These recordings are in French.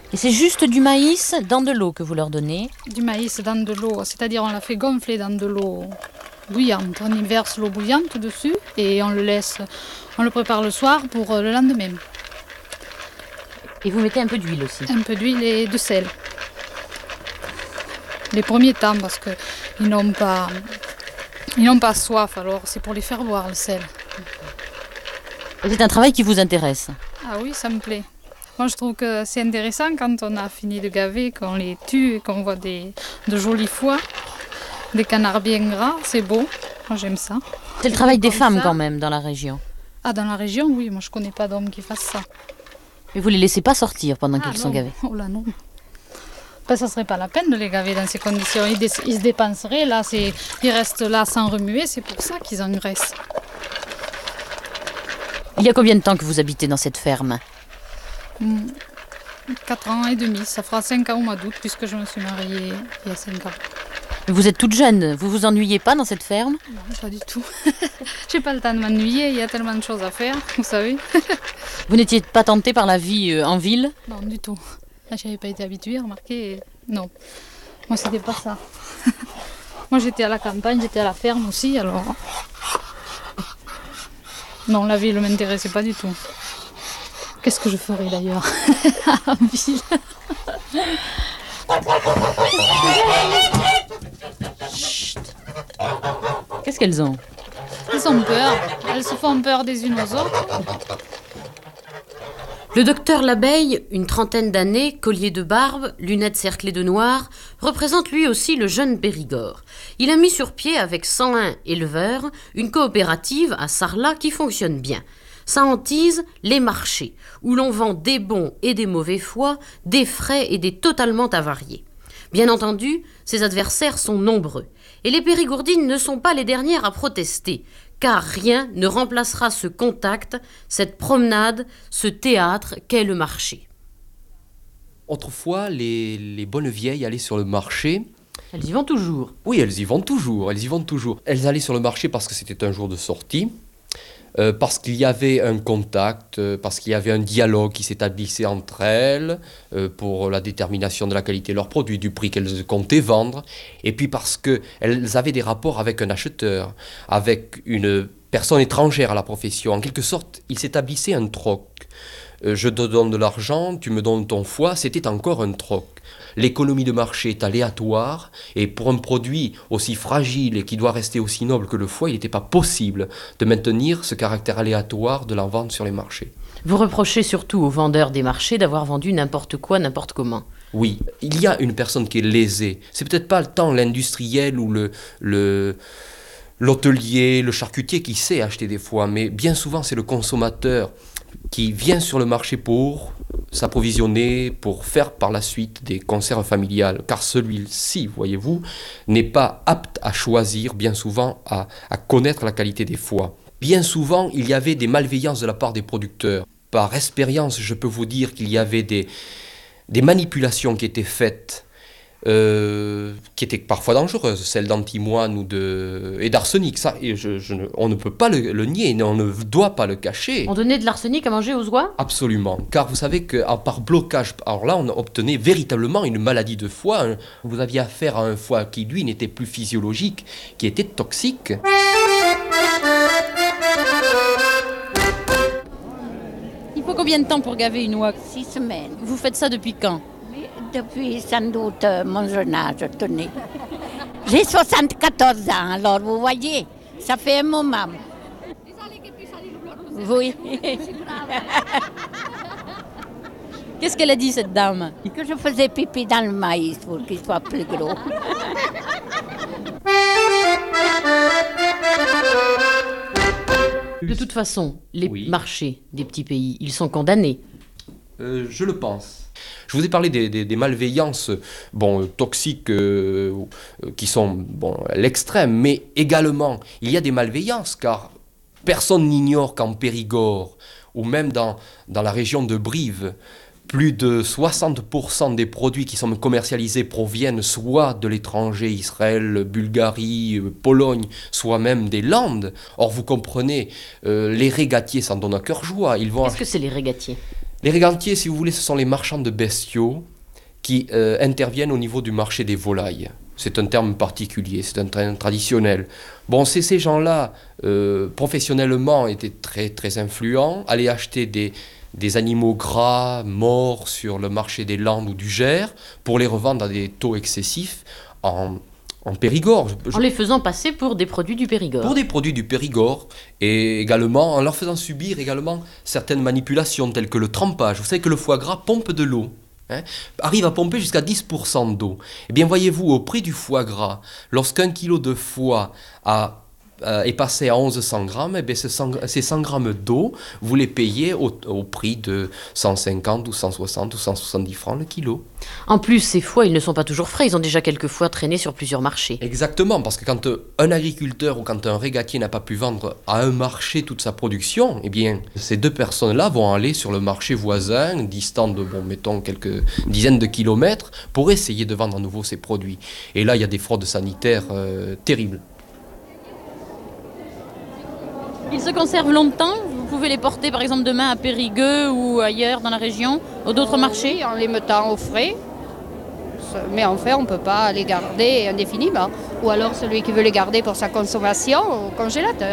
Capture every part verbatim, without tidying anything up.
Et c'est juste du maïs dans de l'eau que vous leur donnez? Du maïs dans de l'eau, c'est-à-dire on la fait gonfler dans de l'eau bouillante. On y verse l'eau bouillante dessus et on le laisse, on le prépare le soir pour le lendemain. Et vous mettez un peu d'huile aussi? Un peu d'huile et de sel. Les premiers temps parce qu'ils n'ont pas, ils n'ont pas soif, alors c'est pour les faire boire le sel. Et c'est un travail qui vous intéresse? Ah oui, ça me plaît. Moi, je trouve que c'est intéressant quand on a fini de gaver, qu'on les tue et qu'on voit des, de jolis foies, des canards bien gras, c'est beau. Moi, j'aime ça. C'est le travail des femmes quand même dans la région? Ah, dans la région, oui. Moi, je ne connais pas d'hommes qui fassent ça. Mais vous ne les laissez pas sortir pendant ah, qu'ils sont gavés? Oh là, non. Ben, ça ne serait pas la peine de les gaver dans ces conditions. Ils, dé- ils se dépenseraient, là, c'est, ils restent là sans remuer, c'est pour ça qu'ils engraissent. Il y a combien de temps que vous habitez dans cette ferme? Quatre ans et demi, ça fera cinq ans au mois d'août puisque je me suis mariée il y a cinq ans. Vous êtes toute jeune, vous vous ennuyez pas dans cette ferme? Non, pas du tout. J'ai pas le temps de m'ennuyer, il y a tellement de choses à faire, vous savez. Vous n'étiez pas tentée par la vie euh, en ville? Non, du tout. Là, j'avais pas été habituée, remarquez. Non, moi c'était pas ça. Moi j'étais à la campagne, j'étais à la ferme aussi, alors... Non, la ville ne m'intéressait pas du tout. Qu'est-ce que je ferais d'ailleurs en ville? Chut. Qu'est-ce qu'elles ont? Elles ont peur. Elles se font peur des unes aux autres. Le docteur Labeille, une trentaine d'années, collier de barbe, lunettes cerclées de noir, représente lui aussi le jeune Périgord. Il a mis sur pied avec cent un éleveurs une coopérative à Sarlat qui fonctionne bien. Sa hantise, les marchés, où l'on vend des bons et des mauvais foies, des frais et des totalement avariés. Bien entendu, ses adversaires sont nombreux. Et les Périgourdines ne sont pas les dernières à protester, car rien ne remplacera ce contact, cette promenade, ce théâtre qu'est le marché. Autrefois, les, les bonnes vieilles allaient sur le marché. Elles y vont toujours. Oui, elles y vont toujours, elles y vont toujours. Elles allaient sur le marché parce que c'était un jour de sortie. Euh, parce qu'il y avait un contact, euh, parce qu'il y avait un dialogue qui s'établissait entre elles euh, pour la détermination de la qualité de leurs produits, du prix qu'elles comptaient vendre, et puis parce qu'elles avaient des rapports avec un acheteur, avec une personne étrangère à la profession. En quelque sorte, il s'établissait un troc. Euh, je te donne de l'argent, tu me donnes ton foie, c'était encore un troc. L'économie de marché est aléatoire et pour un produit aussi fragile et qui doit rester aussi noble que le foie, il n'était pas possible de maintenir ce caractère aléatoire de la vente sur les marchés. Vous reprochez surtout aux vendeurs des marchés d'avoir vendu n'importe quoi, n'importe comment. Oui, il y a une personne qui est lésée. C'est peut-être pas tant l'industriel ou le, le, l'hôtelier, le charcutier qui sait acheter des foies, mais bien souvent c'est le consommateur qui vient sur le marché pour s'approvisionner, pour faire par la suite des conserves familiales. Car celui-ci, voyez-vous, n'est pas apte à choisir, bien souvent, à, à connaître la qualité des foies. Bien souvent, il y avait des malveillances de la part des producteurs. Par expérience, je peux vous dire qu'il y avait des, des manipulations qui étaient faites, euh, qui étaient parfois dangereuses, celles d'antimoine ou de, et d'arsenic. Ça, et je, je ne, on ne peut pas le, le nier, on ne doit pas le cacher. On donnait de l'arsenic à manger aux oies? Absolument, car vous savez que par blocage, alors là on obtenait véritablement une maladie de foie. Hein. Vous aviez affaire à un foie qui lui n'était plus physiologique, qui était toxique. Il faut combien de temps pour gaver une oie? Six semaines. Vous faites ça depuis quand? Depuis sans doute euh, mon jeune âge, tenez. J'ai soixante-quatorze ans, alors vous voyez, ça fait un moment. Oui. Qu'est-ce qu'elle a dit, cette dame? Que je faisais pipi dans le maïs pour qu'il soit plus gros. De toute façon, les Oui. marchés des petits pays, ils sont condamnés. Euh, je le pense. Je vous ai parlé des, des, des malveillances bon, toxiques euh, euh, qui sont bon, à l'extrême, mais également, il y a des malveillances, car personne n'ignore qu'en Périgord, ou même dans, dans la région de Brive, plus de soixante pour cent des produits qui sont commercialisés proviennent soit de l'étranger, Israël, Bulgarie, Pologne, soit même des Landes. Or, vous comprenez, euh, les régatiers s'en donnent à cœur joie. Ils vont Qu'est-ce que c'est les régatiers? Les régantiers, si vous voulez, ce sont les marchands de bestiaux qui euh, interviennent au niveau du marché des volailles. C'est un terme particulier, c'est un terme traditionnel. Bon, c'est ces gens-là, euh, professionnellement, étaient très, très influents, allaient acheter des, des animaux gras, morts sur le marché des Landes ou du Gers, pour les revendre à des taux excessifs en, en Périgord. Je, En les faisant passer pour des produits du Périgord. Pour des produits du Périgord, et également en leur faisant subir également certaines manipulations, telles que le trempage. Vous savez que le foie gras pompe de l'eau. Hein, arrive à pomper jusqu'à dix pour cent d'eau. Eh bien, voyez-vous, au prix du foie gras, lorsqu'un kilo de foie a, euh, est passé à mille cent grammes, eh bien, ce cent, ces cent grammes d'eau, vous les payez au, au prix de cent cinquante ou cent soixante ou cent soixante-dix francs le kilo. En plus, ces foies, ils ne sont pas toujours frais, ils ont déjà quelques fois traîné sur plusieurs marchés. Exactement, parce que quand euh, un agriculteur ou quand un régatier n'a pas pu vendre à un marché toute sa production, eh bien, ces deux personnes-là vont aller sur le marché voisin, distant de, bon, mettons, quelques dizaines de kilomètres, pour essayer de vendre à nouveau ces produits. Et là, il y a des fraudes sanitaires euh, terribles. Ils se conservent longtemps. Vous pouvez les porter par exemple demain à Périgueux ou ailleurs dans la région, ou d'autres marchés. Oui, en les mettant au frais. Mais en fait, on ne peut pas les garder indéfiniment. Ou alors celui qui veut les garder pour sa consommation au congélateur.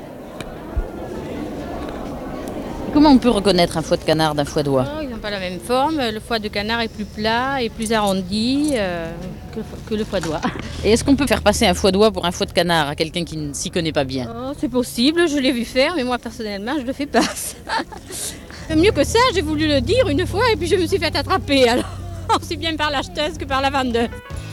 Comment on peut reconnaître un foie de canard d'un foie d'oie? Oh, ils n'ont pas la même forme. Le foie de canard est plus plat et plus arrondi euh, que, que le foie d'oie. Et est-ce qu'on peut faire passer un foie d'oie pour un foie de canard à quelqu'un qui ne s'y connaît pas bien? Oh, c'est possible, je l'ai vu faire, mais moi personnellement, je ne le fais pas. Mieux que ça, j'ai voulu le dire une fois et puis je me suis fait attraper. Alors, aussi bien par l'acheteuse que par la vendeuse.